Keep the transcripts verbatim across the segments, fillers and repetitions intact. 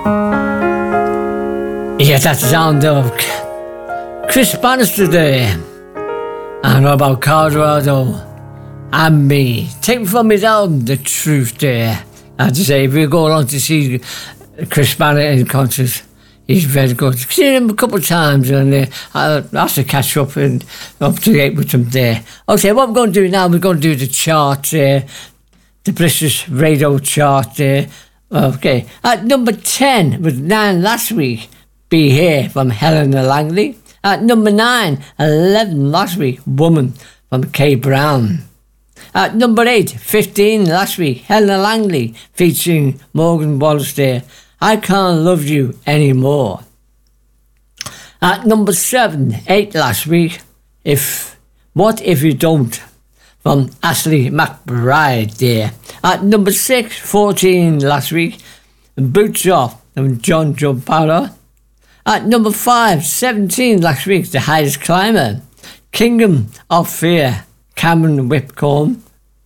Yeah, that's the sound of Chris Bannister there. And what about Colorado and me? Taken from his album, The Truth there. I have to say, if you go along to see Chris Bannister in concert, he's very good. I've seen him a couple of times and uh, I'll have to catch up and up to date with him there. Okay, what we're going to do now, we're going to do the chart there, the British radio chart there. Okay, at number ten with nine last week, Be Here from Helena Langley. At number nine, eleven last week, Woman from Kay Brown. At number eight, fifteen last week, Helena Langley featuring Morgan Wallace there. I Can't Love You Anymore. At number seven, eight last week, If What If You Don't from Ashley McBride there. At number six, fourteen last week, Boots Off from John Giampaolo. At number five, seventeen last week, The Highest Climber, Kingdom of Fear, Cameron Whipcorn.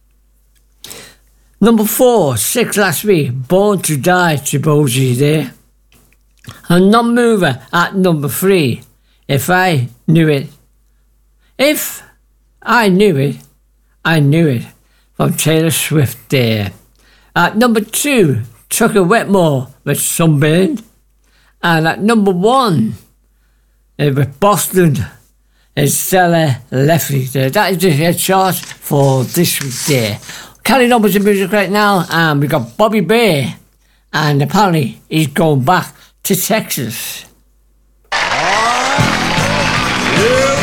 Number four, six last week, Born to Die, Chiboji there. And non-mover at number three, If I Knew It. If I Knew It, I Knew It, from Taylor Swift there. At number two, Tucker Wetmore with Sunburned. And at number one, uh, with Boston, is Stella Leffley there. That is the uh, chart for this week there. Carrying on with the music right now, and we got Bobby Bear, and apparently he's going back to Texas. Ah, yeah.